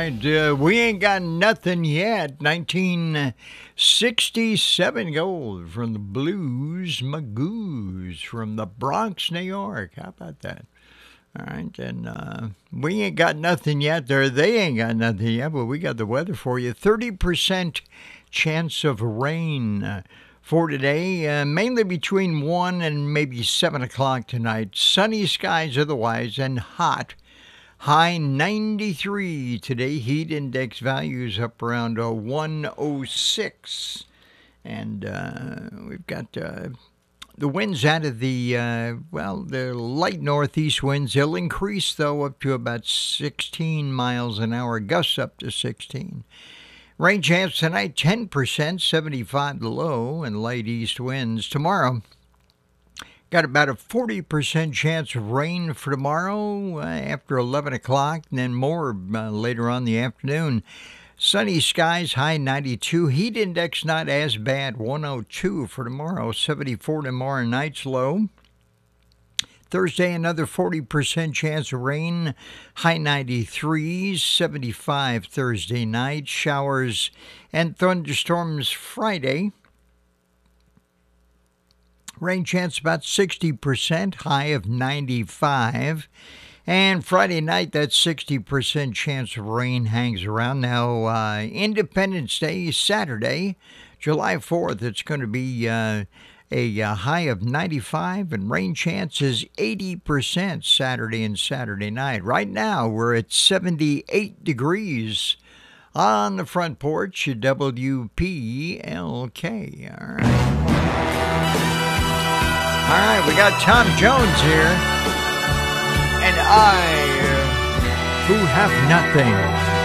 right. We ain't got nothing yet. 1967 gold from the Blues Magoos from the Bronx, New York. How about that? All right, and we ain't got nothing yet. They ain't got nothing yet, but we got the weather for you. 30% chance of rain for today, mainly between 1 and maybe 7 o'clock tonight. Sunny skies otherwise and hot. High 93 today. Heat index values up around 106. And we've got the winds out of the light northeast winds. They'll increase, though, up to about 16 miles an hour. Gusts up to 16. Rain chance tonight, 10%, 75 the low, and light east winds. Tomorrow, got about a 40% chance of rain for tomorrow after 11 o'clock, and then more later on in the afternoon. Sunny skies, high 92. Heat index not as bad, 102 for tomorrow, 74 tomorrow night's low. Thursday, another 40% chance of rain, high 93s, 75 Thursday night. Showers and thunderstorms Friday. Rain chance about 60%, high of 95. And Friday night, that 60% chance of rain hangs around. Now, Independence Day, Saturday, July 4th, it's going to be a high of 95, and rain chance is 80% Saturday and Saturday night. Right now, we're at 78 degrees on the front porch at WPLK. All right, we got Tom Jones here, and I, who have nothing.